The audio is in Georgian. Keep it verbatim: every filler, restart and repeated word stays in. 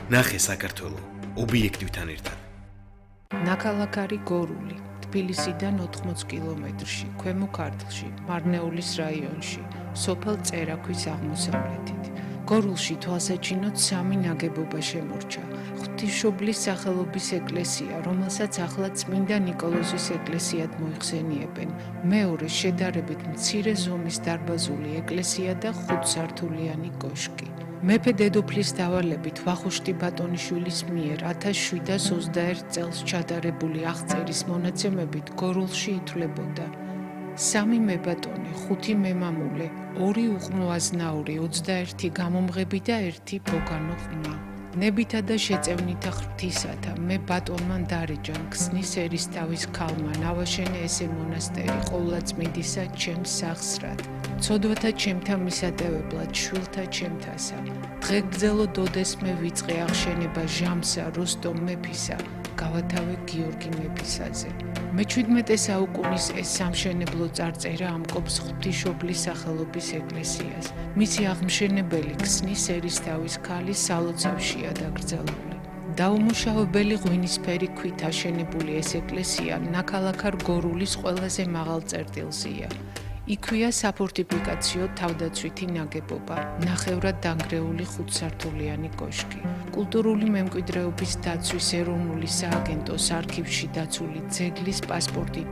ნახე საქართველო ობიექტივთან ერთად. ნაქალაქარი გორული, თბილისიდან ოთხმოც კილომეტრში, ქვემო ქართლში, მარნეულის რაიონში, სოფელ წერაქვის აღმოსავლეთით. გორულში თვალსაჩინოდ სამი ნაგებობა შემორჩა. ღვთისმშობლის სახელობის ეკლესია, რომელსაც ახლა წმინდა ნიკოლოზის ეკლესიად მოიხსენიებენ. მეორე შედარებით მცირე ზომის დარბაზული ეკლესია და ხუთსართულიანი კოშკი. მეფე დედოფლის დავალებით ვახუშტი ბატონიშვილის მიერ ათას შვიდას ოცდაერთ წელს ჩატარებული აღწერის მონაცემებით გორულში ითვლებოდა სამი მებატონე, ხუთი მემამულე, ორი უყმო აზნაური, ოცდაერთი გამომღები და ერთი ბოგანო ყმა. ნებითა და შეწევნითა ღვთისათა, მე ბატონმა დარეჯან ქსნის ერისთავის ქალმა, ნავაშენე ესე მონასტერი, ყოვლადწმიდისა ჩემს სახსრად. ცოდვათა ჩემთა მისატევებლად, შვილთა ჩემთასა. დღეგრძელო დოდეს მე ვიწყე აღშენება ჟამსა, როსტომ მეფისა, გავათავე გიორგი მეფისაზე. მეჩვიდმეტე საუკუნის ეს სამშენებლო წარწერა ამკობს ღვთისმშობლის სახელობის ეკლესიას. მისი აღმშენებელი ქსნის ერისთავის ქალი სალოცავშია დაკრძალული. დაუმუშავებელი ღვინისფერი ქვით აშენებული ეს ეკლესია ნაქალაქარ გორულის ყველაზე მაღალ წერტილზეა. იქვეა საფორტიფიკაციო თავდაცვითი ნაგებობა, ნახევრად დანგრეული ხუთსართულიანი კოშკი. კულტურული მემკვიდრეობის დაცვის ეროვნული სააგენტოს არქივში დაცული ძეგლის პასპორტი